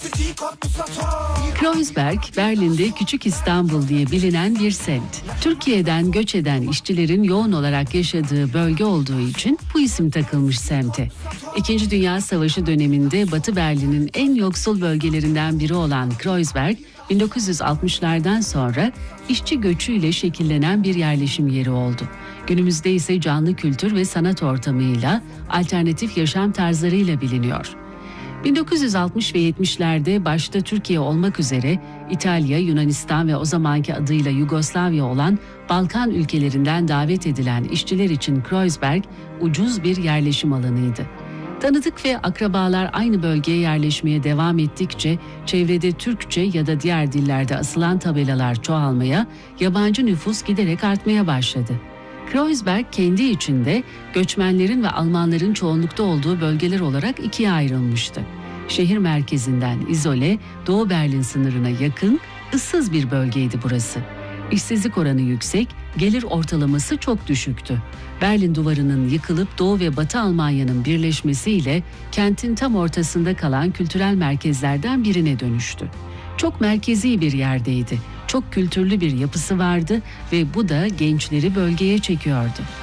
Kreuzberg, Berlin'de Küçük İstanbul diye bilinen bir semt. Türkiye'den göç eden işçilerin yoğun olarak yaşadığı bölge olduğu için bu isim takılmış semte. İkinci Dünya Savaşı döneminde Batı Berlin'in en yoksul bölgelerinden biri olan Kreuzberg, 1960'lardan sonra işçi göçüyle şekillenen bir yerleşim yeri oldu. Günümüzde ise canlı kültür ve sanat ortamıyla, alternatif yaşam tarzlarıyla biliniyor. 1960 ve 70'lerde başta Türkiye olmak üzere İtalya, Yunanistan ve o zamanki adıyla Yugoslavya olan Balkan ülkelerinden davet edilen işçiler için Kreuzberg ucuz bir yerleşim alanıydı. Tanıdık ve akrabalar aynı bölgeye yerleşmeye devam ettikçe çevrede Türkçe ya da diğer dillerde asılan tabelalar çoğalmaya, yabancı nüfus giderek artmaya başladı. Kreuzberg kendi içinde göçmenlerin ve Almanların çoğunlukta olduğu bölgeler olarak ikiye ayrılmıştı. Şehir merkezinden izole, Doğu Berlin sınırına yakın, ıssız bir bölgeydi burası. İşsizlik oranı yüksek, gelir ortalaması çok düşüktü. Berlin Duvarı'nın yıkılıp Doğu ve Batı Almanya'nın birleşmesiyle kentin tam ortasında kalan kültürel merkezlerden birine dönüştü. Çok merkezi bir yerdeydi. Çok kültürlü bir yapısı vardı ve bu da gençleri bölgeye çekiyordu.